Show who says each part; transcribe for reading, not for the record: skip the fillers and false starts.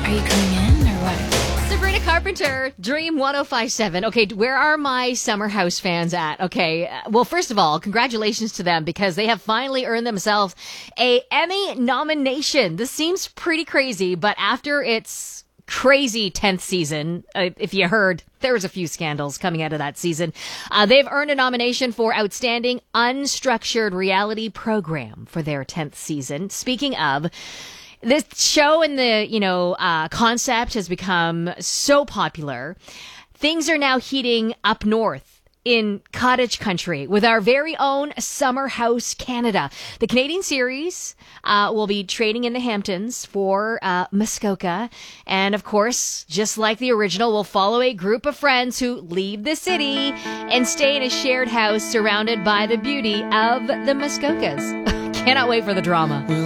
Speaker 1: Are you coming in or what?
Speaker 2: Sabrina Carpenter, Dream 1057. Okay, where are my Summer House fans at? Okay, well, first of all, congratulations to them because they have finally earned themselves a Emmy nomination. This seems pretty crazy, but after its crazy 10th season, if you heard, there was a few scandals coming out of that season. They've earned a nomination for Outstanding Unstructured Reality Program for their 10th season. Speaking of, this show and the, concept has become so popular. Things are now heating up north in cottage country with our very own Summer House Canada. The Canadian series will be training in the Hamptons for Muskoka. And of course, just like the original, we'll follow a group of friends who leave the city and stay in a shared house surrounded by the beauty of the Muskokas. Cannot wait for the drama.